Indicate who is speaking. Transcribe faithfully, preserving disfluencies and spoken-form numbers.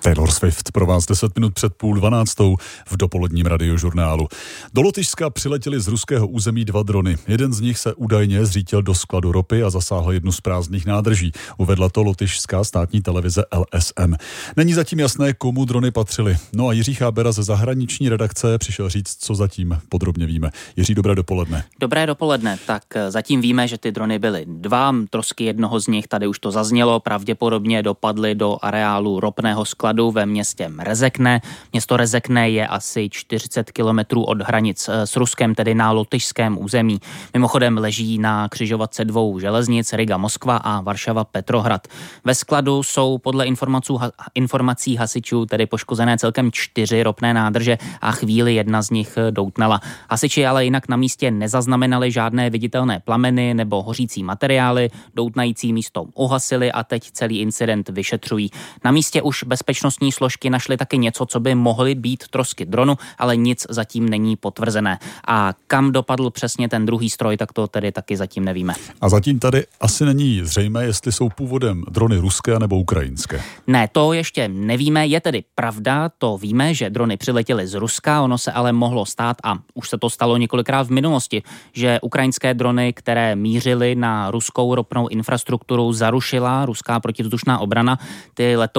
Speaker 1: Taylor Swift pro vás deset minut před půl dvanáctou v dopoledním radiožurnálu. Do Lotyšska přiletěli z ruského území dva drony. Jeden z nich se údajně zřítil do skladu ropy a zasáhl jednu z prázdných nádrží. Uvedla to lotyšská státní televize L S M. Není zatím jasné, komu drony patřily. No a Jiří Chábera ze zahraniční redakce přišel říct, co zatím podrobně víme. Jiří, dobré dopoledne.
Speaker 2: Dobré dopoledne. Tak zatím víme, že ty drony byly dva. Trosky jednoho z nich, tady už to zaznělo, pravděpodobně dopadly do areálu ropného skladu ve městě Rezekne. Město Rezekne je asi čtyřicet kilometrů od hranic s Ruskem, tedy na lotyšském území. Mimochodem leží na křižovatce dvou železnic Riga Moskva a Varšava Petrohrad. Ve skladu jsou podle informací hasičů tedy poškozené celkem čtyři ropné nádrže a chvíli jedna z nich doutnala. Hasiči ale jinak na místě nezaznamenali žádné viditelné plameny nebo hořící materiály, doutnající místo uhasili a teď celý incident vyšetřují. Na místě už bezpečnostní složky našly taky něco, co by mohly být trosky dronu, ale nic zatím není potvrzené. A kam dopadl přesně ten druhý stroj, tak to tedy taky zatím nevíme.
Speaker 1: A zatím tady asi není zřejmé, jestli jsou původem drony ruské nebo ukrajinské.
Speaker 2: Ne, to ještě nevíme. Je tedy pravda, to víme, že drony přiletěly z Ruska, ono se ale mohlo stát, a už se to stalo několikrát v minulosti, že ukrajinské drony, které mířily na ruskou ropnou infrastrukturu, zarušila ruská protivzdušná obrana. Ty letou